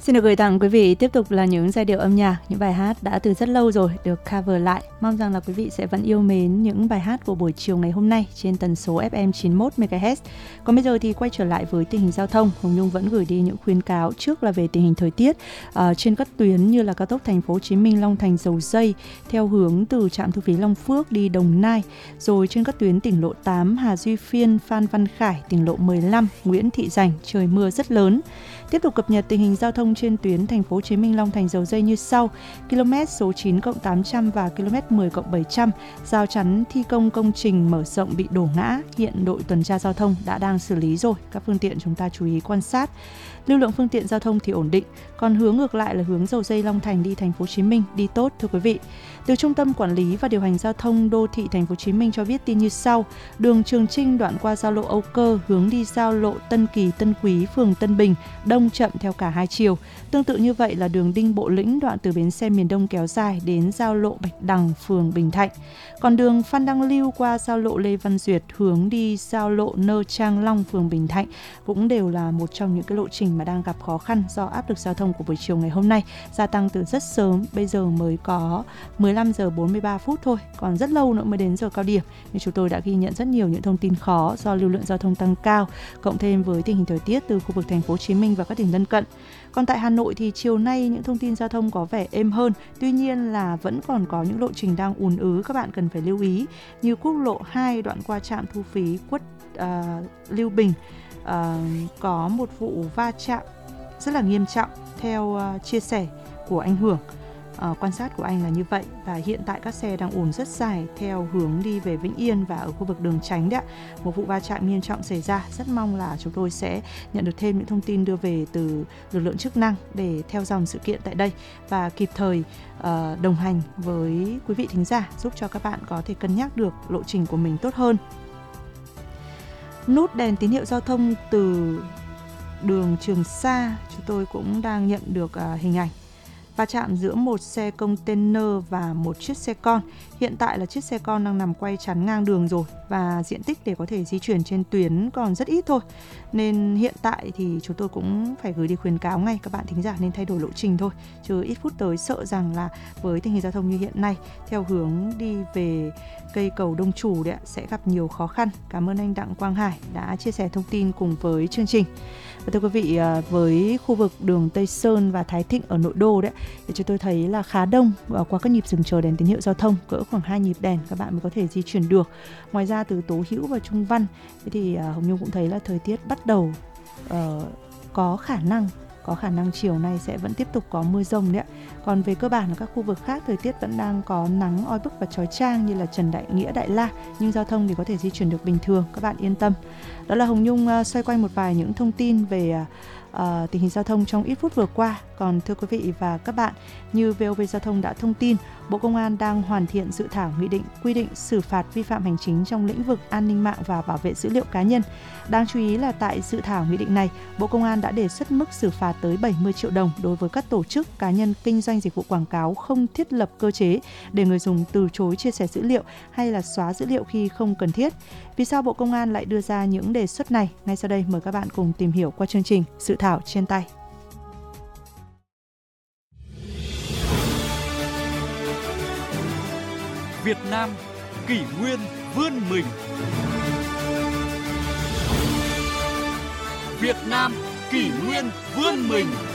Xin được gửi tặng quý vị tiếp tục là những giai điệu âm nhạc, những bài hát đã từ rất lâu rồi được cover lại. Mong rằng là quý vị sẽ vẫn yêu mến những bài hát của buổi chiều ngày hôm nay trên tần số FM 91 MHz. Còn bây giờ thì quay trở lại với tình hình giao thông, Hồng Nhung vẫn gửi đi những khuyến cáo trước là về tình hình thời tiết trên các tuyến như là cao tốc Thành phố Hồ Chí Minh Long Thành Dầu Giây theo hướng từ trạm thu phí Long Phước đi Đồng Nai, rồi trên các tuyến tỉnh lộ 8 Hà Duy Phiên Phan Văn Khải, tỉnh lộ 15 Nguyễn Thị Giành trời mưa rất lớn. Tiếp tục cập nhật tình hình giao thông trên tuyến Thành phố Hồ Chí Minh Long Thành Dầu Giây như sau: km số 9+800 và km 10+700 rào chắn thi công công trình mở rộng bị đổ ngã, hiện đội tuần tra giao thông đang xử lý rồi, các phương tiện chúng ta chú ý quan sát. Lưu lượng phương tiện giao thông thì ổn định, còn hướng ngược lại là hướng Dầu Giây Long Thành đi Thành phố Hồ Chí Minh đi tốt thưa quý vị. Từ Trung tâm Quản lý và Điều hành Giao thông Đô thị Thành phố Hồ Chí Minh cho biết tin như sau: đường Trường Chinh đoạn qua giao lộ Âu Cơ hướng đi giao lộ Tân Kỳ Tân Quý phường Tân Bình đông chậm theo cả hai chiều. Tương tự như vậy là đường Đinh Bộ Lĩnh đoạn từ bến xe miền Đông kéo dài đến giao lộ Bạch Đằng phường Bình Thạnh. Còn đường Phan Đăng Lưu qua giao lộ Lê Văn Duyệt hướng đi giao lộ Nơ Trang Long phường Bình Thạnh cũng đều là một trong những cái lộ trình mà đang gặp khó khăn do áp lực giao thông của buổi chiều ngày hôm nay gia tăng từ rất sớm, bây giờ mới có 15 giờ 43 phút thôi, còn rất lâu nữa mới đến giờ cao điểm. Nhưng chúng tôi đã ghi nhận rất nhiều những thông tin khó do lưu lượng giao thông tăng cao, cộng thêm với tình hình thời tiết từ khu vực Thành phố Hồ Chí Minh và các tỉnh lân cận. Còn tại Hà Nội thì chiều nay những thông tin giao thông có vẻ êm hơn, tuy nhiên là vẫn còn có những lộ trình đang ùn ứ các bạn cần phải lưu ý, như quốc lộ 2 đoạn qua trạm thu phí Quất Lưu Bình có một vụ va chạm rất là nghiêm trọng theo chia sẻ của anh Hưởng. Quan sát của anh là như vậy, và hiện tại các xe đang ùn rất dài theo hướng đi về Vĩnh Yên và ở khu vực đường Chánh đấy. Một vụ va chạm nghiêm trọng xảy ra, rất mong là chúng tôi sẽ nhận được thêm những thông tin đưa về từ lực lượng chức năng để theo dòng sự kiện tại đây và kịp thời đồng hành với quý vị thính giả, giúp cho các bạn có thể cân nhắc được lộ trình của mình tốt hơn. Nút đèn tín hiệu giao thông từ đường Trường Sa, chúng tôi cũng đang nhận được hình ảnh va chạm giữa một xe container và một chiếc xe con. Hiện tại là chiếc xe con đang nằm quay chắn ngang đường rồi và diện tích để có thể di chuyển trên tuyến còn rất ít thôi. Nên hiện tại thì chúng tôi cũng phải gửi đi khuyến cáo ngay các bạn thính giả nên thay đổi lộ trình thôi. Chứ ít phút tới sợ rằng là với tình hình giao thông như hiện nay, theo hướng đi về cây cầu Đông Trù đấy, sẽ gặp nhiều khó khăn. Cảm ơn anh Đặng Quang Hải đã chia sẻ thông tin cùng với chương trình. Và thưa quý vị, với khu vực đường Tây Sơn và Thái Thịnh ở nội đô đấy, thì chúng tôi thấy là khá đông qua các nhịp dừng chờ đèn tín hiệu giao thông, cỡ khoảng 2 nhịp đèn các bạn mới có thể di chuyển được. Ngoài ra từ Tố Hữu và Trung Văn thì Hồng Nhung cũng thấy là thời tiết bắt đầu có khả năng chiều nay sẽ vẫn tiếp tục có mưa dông đấy ạ. Còn về cơ bản là các khu vực khác thời tiết vẫn đang có nắng oi bức và chói chang như là Trần Đại Nghĩa, Đại La, nhưng giao thông thì có thể di chuyển được bình thường, các bạn yên tâm. Đó là Hồng Nhung xoay quanh một vài những thông tin về tình hình giao thông trong ít phút vừa qua. Còn thưa quý vị và các bạn, như VOV Giao thông đã thông tin, Bộ Công an đang hoàn thiện dự thảo nghị định quy định xử phạt vi phạm hành chính trong lĩnh vực an ninh mạng và bảo vệ dữ liệu cá nhân. Đáng chú ý là tại dự thảo nghị định này, Bộ Công an đã đề xuất mức xử phạt tới 70 triệu đồng đối với các tổ chức cá nhân kinh doanh dịch vụ quảng cáo không thiết lập cơ chế để người dùng từ chối chia sẻ dữ liệu hay là xóa dữ liệu khi không cần thiết. Vì sao Bộ Công an lại đưa ra những đề xuất này? Ngay sau đây mời các bạn cùng tìm hiểu qua chương trình Dự thảo trên tay. Việt Nam kỷ nguyên vươn mình. Việt Nam kỷ nguyên vươn mình.